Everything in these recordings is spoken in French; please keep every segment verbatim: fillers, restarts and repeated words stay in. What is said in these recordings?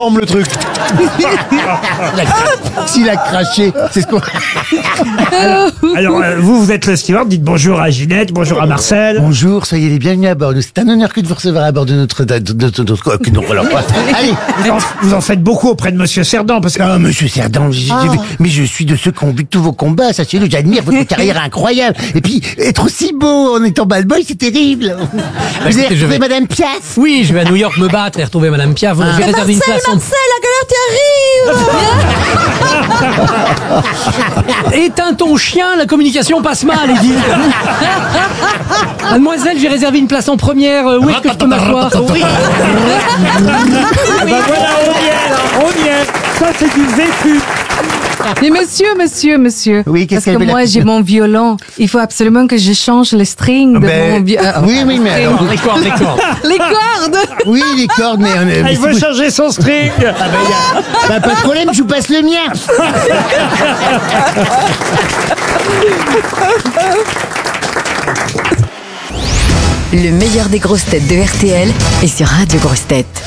le truc. S'il a craché, c'est ce qu'on... Alors, alors, euh, vous, vous êtes le steward, dites bonjour à Ginette, bonjour à Marcel. Bonjour, soyez les bienvenus à bord. C'est un honneur que de vous recevoir à bord de notre... De, de, de, de, de- que non, alors, pas. Allez. Vous en, vous en faites beaucoup auprès de Monsieur Cerdan, parce que... Ah, monsieur Cerdan, j'ai- j'ai vu- mais je suis de ceux qui ont vu tous vos combats, sachez-le, j'admire votre carrière incroyable. Et puis, être aussi beau en étant bad boy, c'est terrible. Vous avez écoutez, je retrouvé vais- Madame Piaf? Oui, je vais à New York me battre et retrouver Madame Piaf. Ah. J'ai réservé une place en... Marcel, à quelle heure tu arrives? Éteins ton chien, la communication passe mal, Edith. Mademoiselle, j'ai réservé une place en première. euh, Où est-ce que je peux m'asseoir? Oui. Ah bah voilà, on y est, là, on y est. Ça, c'est du vécu. Mais monsieur, monsieur, monsieur. Oui, qu'est-ce Parce qu'elle que veut, la moi, petite- j'ai mon violon. Il faut absolument que je change les strings de Ben, mon violon. oui, oui, mais alors- Les cordes, les cordes. Les cordes. Oui, les cordes, mais... mais Elle c'est veut vous- changer son string. Ah, bah, y a- bah, pas de problème, je vous passe le mien. Le meilleur des grosses têtes de R T L est sur Radio Grosses Têtes.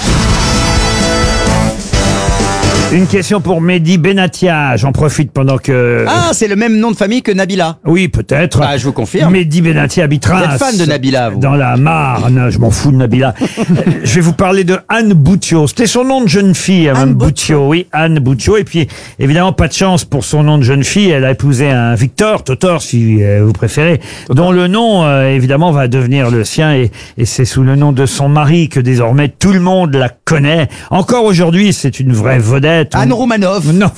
Une question pour Mehdi Benatia. J'en profite pendant que... Ah, c'est le même nom de famille que Nabila. Oui, peut-être. Bah, je vous confirme. Mehdi Benatia habitera... Vous êtes fan de Nabila, vous. Dans la Marne. Je m'en fous de Nabila. Euh, Je vais vous parler de Anne Boutiot. C'était son nom de jeune fille, hein, Anne Boutiot. Oui, Anne Boutiot. Et puis, évidemment, pas de chance pour son nom de jeune fille. Elle a épousé un Victor, Totor, si euh, vous préférez, dont le nom, euh, évidemment, va devenir le sien. Et, et c'est sous le nom de son mari que désormais tout le monde la connaît. Encore aujourd'hui, c'est une vraie vedette. Anne Romanov. Non.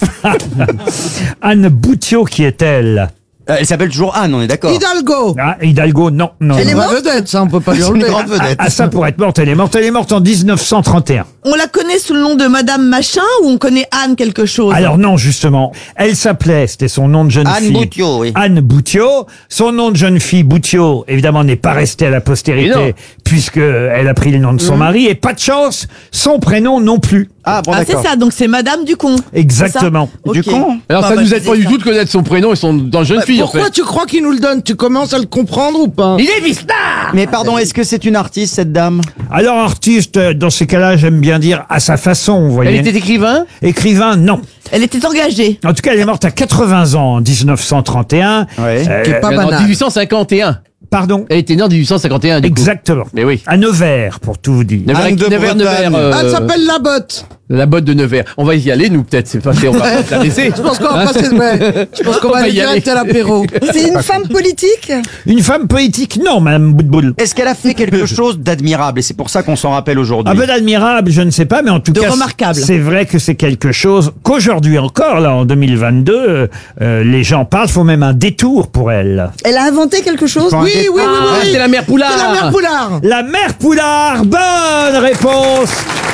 Anne Boutiot, qui est-elle? Euh, elle s'appelle toujours Anne, on est d'accord. Hidalgo. Ah, Hidalgo, non, non. Elle est non. morte vedette, ça, on peut pas lui C'est une enlever. grande vedette. Ah, ça pour être morte, elle est morte. Elle est morte en dix-neuf cent trente et un. On la connaît sous le nom de Madame Machin ou on connaît Anne quelque chose? Alors non, justement. Elle s'appelait, c'était son nom de jeune Anne fille. Boutiot, oui. Anne Boutiot. Son nom de jeune fille, Boutiot, évidemment, n'est pas resté à la Et non. postérité, puisque elle a pris le nom de son mari. Et pas de chance, son prénom non plus. Ah, bon, Ah, c'est d'accord. ça, donc c'est Madame Ducon. Exactement. C'est ça. Du Ok. con. Alors Bah, ça bah, nous je aide pas disais du ça. tout de connaître son prénom et son dans jeune fille en Pourquoi fait. tu crois qu'il nous le donne? Tu commences à le comprendre ou pas? Il est Vista. Mais pardon, est-ce que c'est une artiste, cette dame? Alors, artiste, dans ces cas-là, j'aime bien dire à sa façon, vous voyez. Elle était écrivain. Écrivain, non. Elle était engagée. En tout cas, elle est morte à quatre-vingts ans en dix-neuf cent trente et un. Ouais. Euh, Qui est pas En banal. dix-huit cent cinquante et un. Pardon. Elle était née en dix-huit cent cinquante et un du coup. Exactement. Mais oui. À Nevers, pour tout vous dire. Nevers, Anne de Nevers, Bretagne. Nevers, euh, Elle s'appelle La Botte. la botte de Nevers. On va y aller nous peut-être. C'est pas on va pas se la laisser. Je pense qu'on va Hein passer. Ouais. Je pense qu'on On va va aller y aller. direct à l'apéro. C'est une femme politique? Une femme politique, non, Madame Boutboul. Est-ce qu'elle a fait quelque chose d'admirable? Et c'est pour ça qu'on s'en rappelle aujourd'hui. Un peu d'admirable, je ne sais pas, mais en tout De cas, remarquable. c'est vrai que c'est quelque chose qu'aujourd'hui encore, là, en deux mille vingt-deux, euh, euh, les gens parlent, font même un détour pour elle. Elle a inventé quelque chose? Enfin, Oui, oui, oui, Ah, oui. c'est la mère Poulard. C'est la mère Poulard. La mère Poulard, bonne réponse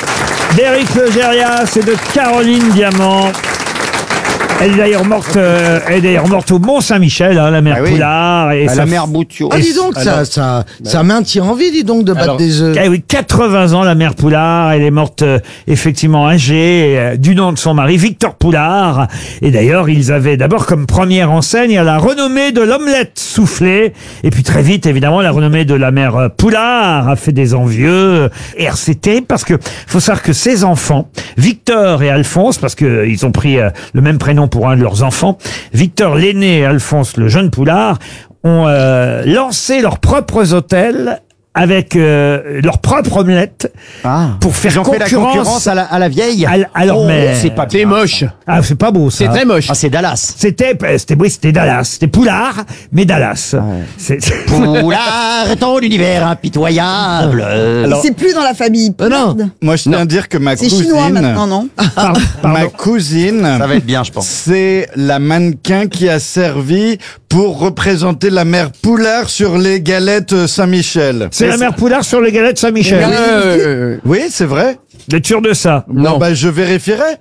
d'Éric Legérias et de Caroline Diamant. Elle est d'ailleurs morte, euh, elle est d'ailleurs morte au Mont-Saint-Michel, hein, la mère Ah oui. Poulard. Et À sa la mère Boutiot. Ah, dis donc, ça, ça, ça maintient en vie, dis donc, de battre Alors, des œufs. Eh oui, quatre-vingts ans, la mère Poulard. Elle est morte euh, effectivement âgée, euh, du nom de son mari, Victor Poulard. Et d'ailleurs, ils avaient d'abord comme première enseigne la renommée de l'omelette soufflée. Et puis très vite, évidemment, la renommée de la mère euh, Poulard a fait des envieux. Et alors, c'est terrible parce que faut savoir que ces enfants, Victor et Alphonse, parce que euh, ils ont pris euh, le même prénom pour un de leurs enfants, Victor l'aîné et Alphonse le jeune Poulard, ont euh, lancé leurs propres hôtels avec euh, leur propre omelette Ah. pour faire Ils ont fait la concurrence, concurrence à la, à la vieille. à, à leur Oh, mère. c'est pas C'est bien, moche. Ah, c'est pas beau ça. C'est très moche. Ah, c'est Dallas. C'était, c'était, oui, c'était Dallas. C'était Poulard, mais Dallas. C'est- c'est- Poulard, ton univers impitoyable. Alors... C'est plus dans la famille. Euh, non. Merde. Moi, je tiens à dire que ma C'est cousine, chinois maintenant, non? Pardon, pardon. ma cousine, Ça va être bien, je pense. c'est la mannequin qui a servi pour représenter la mère Poulard sur les galettes Saint-Michel. C'est la mère Poulard sur les galettes Saint-Michel. Euh, Oui, c'est vrai. Vous êtes sûr de ça? Bon, bah, je vérifierai.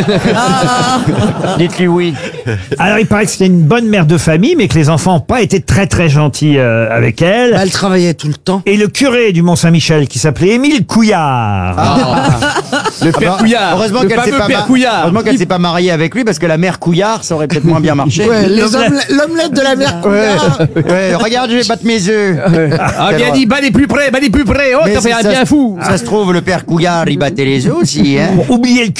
Dites-lui oui. Alors, il paraît que c'était une bonne mère de famille, mais que les enfants n'ont pas été très très gentils euh, avec elle. Bah, elle travaillait tout le temps. Et le curé du Mont-Saint-Michel, qui s'appelait Émile Couillard. le père Couillard. Heureusement le qu'elle s'est fameux pas, père ma- Couillard. heureusement qu'elle s'est pas mariée avec lui parce que la mère Couillard, ça aurait peut-être moins bien marché. Ouais, les L'omelette. omele- l'omelette de la mère Poulard. Ouais, regarde, je vais battre mes œufs. Ah, bien dit, bat des plus près, bat des plus près. Oh, Mais t'as fait si un ça bien se- fou. Ça se trouve, le père Couillard, il battait les œufs aussi, hein. Bon, oubliez le